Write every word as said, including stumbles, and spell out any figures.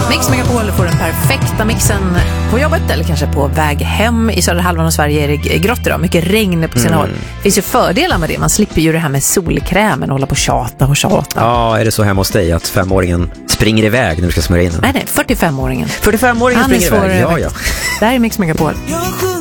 Mix Megapol får den perfekta mixen på jobbet eller kanske på väg hem. I södra halvan av Sverige är det grått idag. Mycket regn på sina Mm. håll. Det finns ju fördelar med det. Man slipper ju det här med solkrämen och hålla på och tjata och tjata. Ja, är det så hemma hos dig att femåringen springer iväg när du ska smörja in den? Nej, nej, fyrtiofemåringen. fyrtiofemåringen Han är springer iväg, svårare ja, faktiskt. ja. Det här är Mix Megapol.